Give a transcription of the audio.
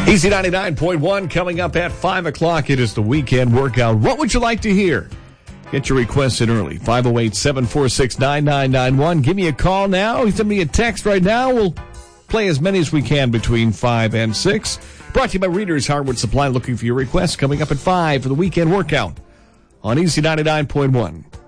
Easy 99.1 coming up at 5 o'clock. It is the weekend workout. What would you like to hear? Get your requests in early. 508-746-9991. Give me a call now. Send me a text right now. We'll play as many as we can between 5 and 6. Brought to you by Reader's Hardwood Supply. Looking for your requests coming up at 5 for the weekend workout on Easy 99.1.